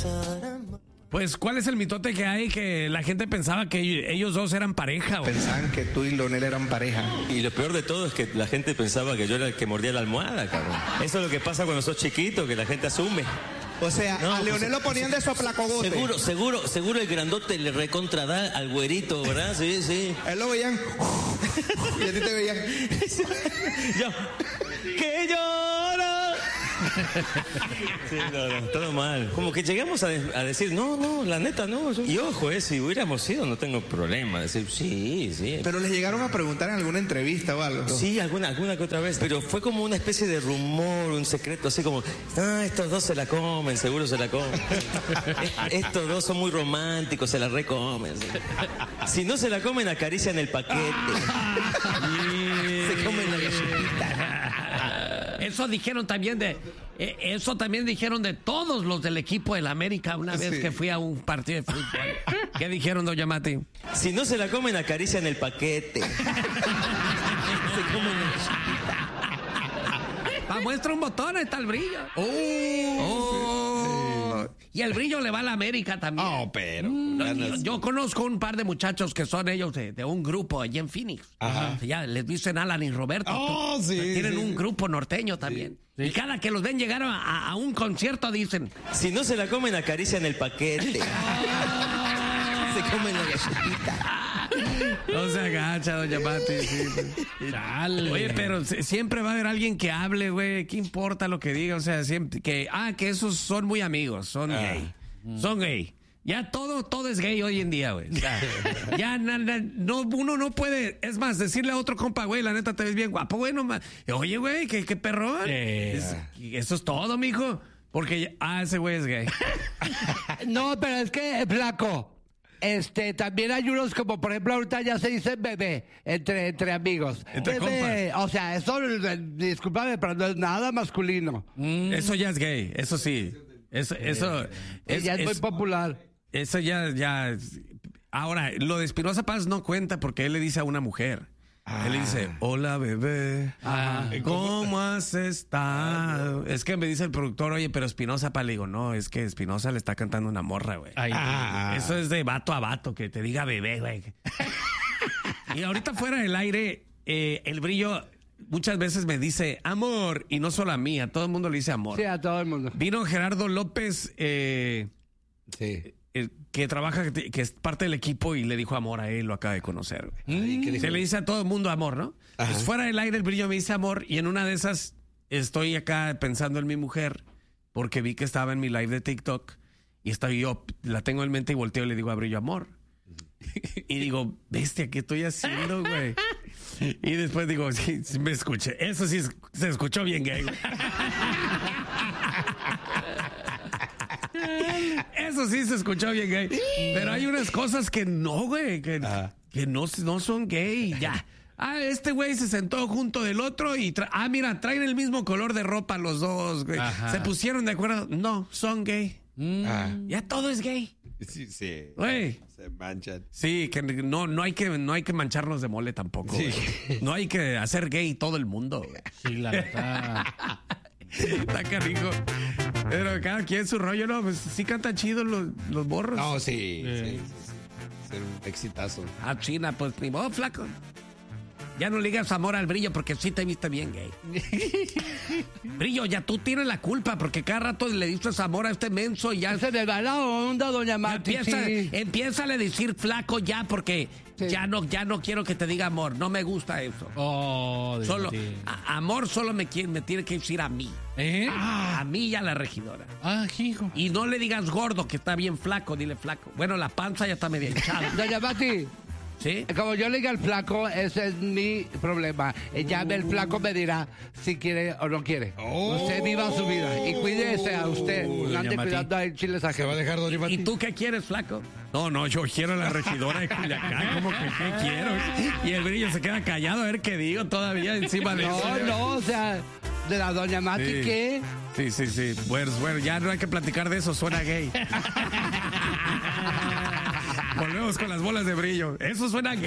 Pues, ¿cuál es el mitote que hay que la gente pensaba que ellos dos eran pareja, güey? Pensaban que tú y Leonel eran pareja. Y lo peor de todo es que la gente pensaba que yo era el que mordía la almohada, cabrón. Eso es lo que pasa cuando sos chiquito, que la gente asume. O sea, No, a Leonel lo ponían de soplacogote. Seguro el grandote le recontrada al güerito, ¿verdad? Sí. A él lo veían. Y a ti te veían. Yo, que lloro. Sí, no, todo mal. Como que llegamos a decir, no, la neta no. Y ojo, si hubiéramos ido no tengo problema. Decir, sí. Pero les llegaron a preguntar en alguna entrevista o algo. Sí, alguna que otra vez. Pero fue como una especie de rumor, un secreto, así como, estos dos se la comen, seguro se la comen. Estos dos son muy románticos, se la recomen. Si no se la comen, acarician el paquete. Se comen la galletita. Eso también dijeron de todos los del equipo del América una vez que fui a un partido de fútbol. ¿Qué dijeron, doña Mati? Si no se la comen, acarician el paquete. Se comen la galletita. Muestra un botón, ahí está el brillo. Y el brillo le va a la América también. Pero... Yo conozco un par de muchachos que son ellos de un grupo allí en Phoenix. Ajá. Ya les dicen Alan y Roberto. Tienen un grupo norteño también. Sí. Y cada que los ven llegar a un concierto dicen... Si no se la comen, acarician el paquete. Se comen la galletita. No se agacha, doña Mati. Sí. Oye, pero siempre va a haber alguien que hable, güey. ¿Qué importa lo que diga? O sea, siempre que esos son muy amigos, son gay. Son gay. Ya todo es gay hoy en día, güey. Ya uno no puede, es más, decirle a otro compa, güey, la neta te ves bien guapo, güey, no más. Oye, güey, qué perrón. Eso es todo, mijo. Porque ese güey es gay. No, pero es que, flaco. También hay unos como, por ejemplo, ahorita ya se dice bebé entre amigos. Entre bebé, compas. o sea, eso, discúlpame, pero no es nada masculino. Eso ya es gay, eso sí. Eso ya es muy popular. Eso ya. Ahora, lo de Espinoza Paz no cuenta porque él le dice a una mujer. Él le dice, hola bebé, ¿cómo has estado? Es que me dice el productor, oye, pero Espinoza Paz, le digo, no, es que Espinoza le está cantando una morra, güey. Eso es de vato a vato, que te diga bebé, güey. Y ahorita fuera del aire, el brillo muchas veces me dice amor, y no solo a mí, a todo el mundo le dice amor. Sí, a todo el mundo. Vino Gerardo López, sí. Que trabaja, que es parte del equipo, y le dijo amor a él, lo acaba de conocer. Se le dice a todo el mundo amor, ¿no? Pues fuera del aire el brillo me dice amor, y en una de esas estoy acá pensando en mi mujer, porque vi que estaba en mi live de TikTok, y yo la tengo en mente y volteo y le digo a brillo amor. Y digo, bestia, ¿qué estoy haciendo, güey? Y después digo, sí, me escuché. Eso sí se escuchó bien gay. Eso sí se escuchó bien gay. Pero hay unas cosas que no, güey, que no son gay. Ya. Este güey se sentó junto del otro y mira, traen el mismo color de ropa los dos, güey. Se pusieron de acuerdo. No, son gay. Ya todo es gay. Sí. Güey. Se manchan. Sí, que no hay que mancharnos de mole tampoco. Sí. No hay que hacer gay todo el mundo, güey. Sí, la verdad. Está canijo. Pero cada quien su rollo, ¿no? Pues sí cantan chidos los borros. No, sí. Ser un exitazo. China, pues ni modo, flaco. Ya no le digas amor al brillo porque sí te viste bien gay. Brillo, ya tú tienes la culpa porque cada rato le dices amor a este menso y ya... Se me va la onda, doña Mati. Empieza a decir flaco ya porque ya no quiero que te diga amor. No me gusta eso. Amor solo me tiene que decir a mí. A mí y a la regidora. Hijo. Y no le digas gordo, que está bien flaco, dile flaco. Bueno, la panza ya está medio hinchada. Doña Mati. ¿Sí? Como yo le diga al flaco, ese es mi problema. Ya el flaco me dirá si quiere o no quiere. Usted viva su vida y cuídese a usted. No ande cuidando a chiles Se va a ajenos. dejar doña Mati. ¿Y tú qué quieres, flaco? No, yo quiero a la regidora de Culiacán. ¿Cómo que qué quiero? Y el brillo se queda callado a ver qué digo todavía encima de eso. No, o sea, de la doña Mati, Sí. ¿qué? Sí. Bueno, ya no hay que platicar de eso, suena gay. Volvemos con las bolas de brillo. Eso suena gay.